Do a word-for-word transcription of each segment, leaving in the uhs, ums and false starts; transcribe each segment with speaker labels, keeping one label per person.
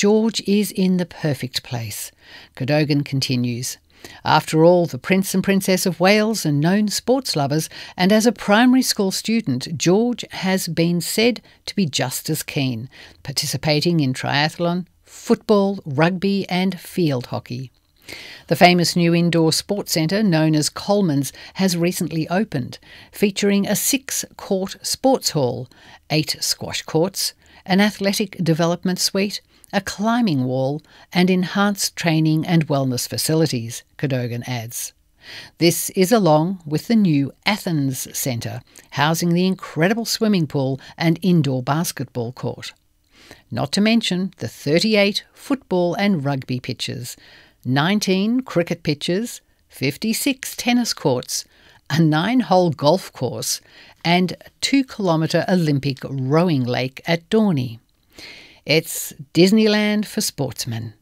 Speaker 1: George is in the perfect place. Cadogan continues. After all, the Prince and Princess of Wales are known sports lovers, and as a primary school student, George has been said to be just as keen, participating in triathlon, football, rugby and field hockey. The famous new indoor sports centre known as Coleman's has recently opened, featuring a six-court sports hall, eight squash courts, an athletic development suite, a climbing wall and enhanced training and wellness facilities, Cadogan adds. This is along with the new Athens Centre, housing the incredible swimming pool and indoor basketball court. Not to mention the thirty-eight football and rugby pitches, nineteen cricket pitches, fifty-six tennis courts, a nine-hole golf course and a two-kilometre Olympic rowing lake at Dorney. It's Disneyland for sportsmen.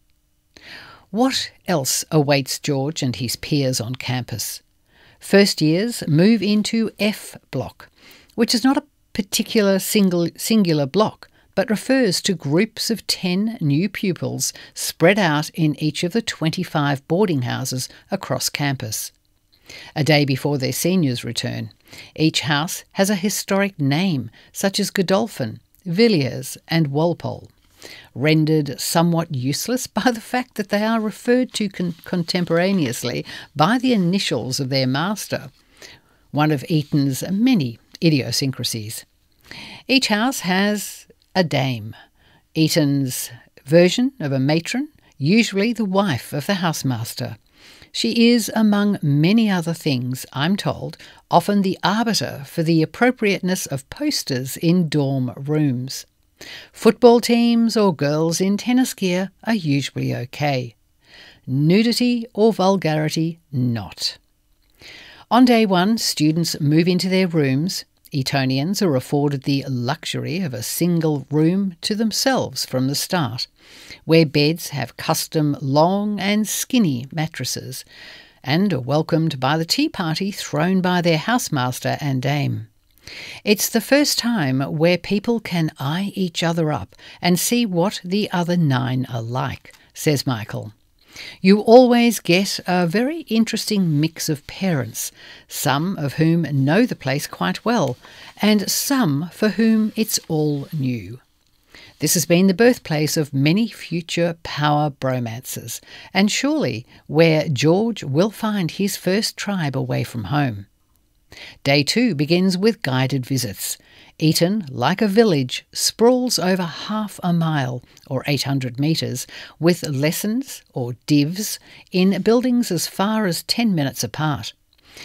Speaker 1: What else awaits George and his peers on campus? First years move into F Block, which is not a particular single singular block, but refers to groups of ten new pupils spread out in each of the twenty-five boarding houses across campus. A day before their seniors return, each house has a historic name such as Godolphin, Villiers and Walpole, rendered somewhat useless by the fact that they are referred to con- contemporaneously by the initials of their master, one of Eton's many idiosyncrasies. Each house has a dame, Eton's version of a matron, usually the wife of the housemaster. She is, among many other things, I'm told, often the arbiter for the appropriateness of posters in dorm rooms. Football teams or girls in tennis gear are usually okay. Nudity or vulgarity, not. On day one, students move into their rooms. Etonians are afforded the luxury of a single room to themselves from the start, where beds have custom long and skinny mattresses, and are welcomed by the tea party thrown by their housemaster and dame. It's the first time where people can eye each other up and see what the other nine are like, says Michael. You always get a very interesting mix of parents, some of whom know the place quite well, and some for whom it's all new. This has been the birthplace of many future power bromances, and surely where George will find his first tribe away from home. Day two begins with guided visits. Eton, like a village, sprawls over half a mile, or eight hundred metres, with lessons, or divs, in buildings as far as ten minutes apart.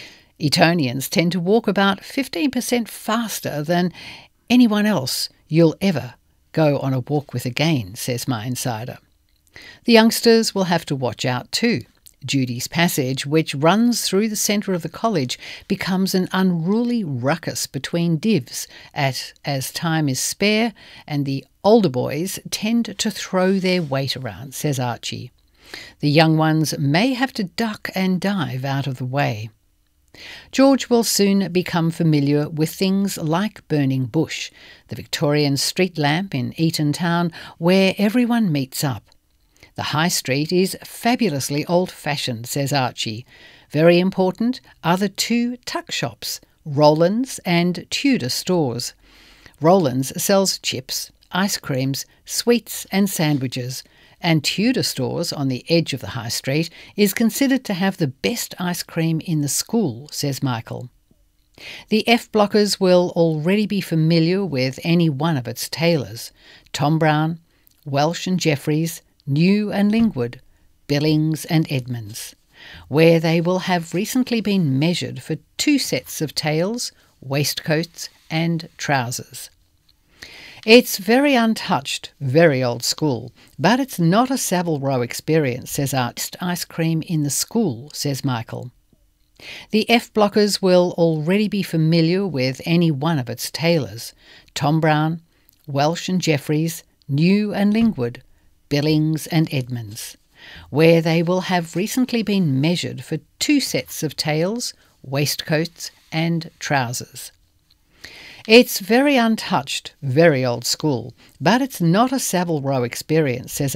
Speaker 1: Etonians tend to walk about fifteen percent faster than anyone else you'll ever go on a walk with again, says my insider. The youngsters will have to watch out too. Judy's Passage, which runs through the centre of the college, becomes an unruly ruckus between divs at, as time is spare, and the older boys tend to throw their weight around, says Archie. The young ones may have to duck and dive out of the way. George will soon become familiar with things like Burning Bush, the Victorian street lamp in Eton Town, where everyone meets up. The High Street is fabulously old-fashioned, says Archie. Very important are the two tuck shops, Rowland's and Tudor stores. Rowland's sells chips, ice creams, sweets and sandwiches, and Tudor stores on the edge of the High Street is considered to have the best ice cream in the school, says Michael. The F-blockers will already be familiar with any one of its tailors, Tom Brown, Welsh and Jeffries, New and Lingwood, Billings and Edmonds, where they will have recently been measured for two sets of tails, waistcoats and trousers. It's very untouched, very old school, but it's not a Savile Row experience, says Art. Ice cream in the school, says Michael. The F-blockers will already be familiar with any one of its tailors, Tom Brown, Welsh and Jeffries, New and Lingwood, Billings and Edmonds, where they will have recently been measured for two sets of tails, waistcoats and trousers. It's very untouched, very old school, but it's not a Savile Row experience, says